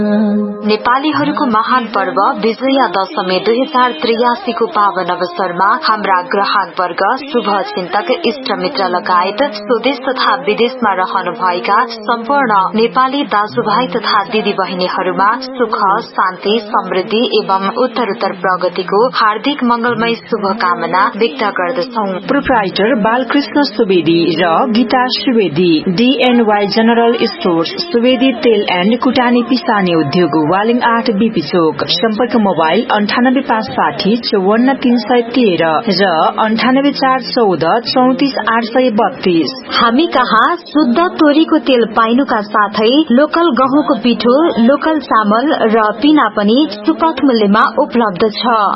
नेपालीहरूको महान पर्व विजया दशमी 2083 को पावन अवसरमा हाम्रा ग्राहकवर्ग, शुभ चिन्तक, इष्ट मित्र लगायत स्वदेश तथा विदेशमा रहनु भएका सम्पूर्ण नेपाली दाजुभाइ तथा दिदी बहिनीहरूमा सुख, शान्ति, समृद्धि एवं उत्तरोत्तर प्रगतिको हार्दिक मंगलमय शुभकामना व्यक्त गर्दछौ। प्रोप्राइटर बालकृष्ण सुवेदी र Gita Subedi, DNY general stores, Subedi तेल एन्ड कुटानी पिसानी उद्योग, वालिङ 8 BP चोक। सम्पर्क मोबाइल 98560 54313 र 98414 34832। हामी कहाँ शुद्ध तोरीको तेल पाइनुका साथै लोकल गहुँको पिठो, लोकल चामल र पिना पनि सुपथ मूल्यमा उपलब्ध छ।